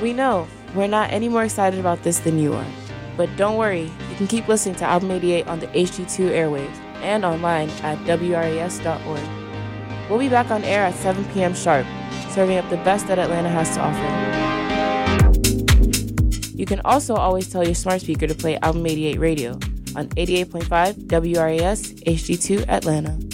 We know we're not any more excited about this than you are. But don't worry, you can keep listening to Album 88 on the HD2 airwaves and online at WRAS.org. We'll be back on air at 7 p.m. sharp, serving up the best that Atlanta has to offer. You can also always tell your smart speaker to play Album 88 radio on 88.5 WRAS HD2 Atlanta.